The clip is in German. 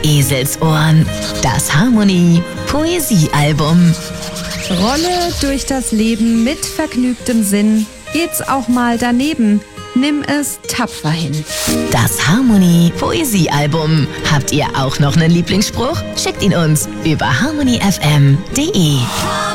Eselsohren. Das Harmonie Poesiealbum. Rolle durch das Leben mit vergnügtem Sinn. Geht's auch mal daneben, nimm es tapfer hin. Das Harmonie Poesiealbum. Habt ihr auch noch einen Lieblingsspruch? Schickt ihn uns über harmonyfm.de.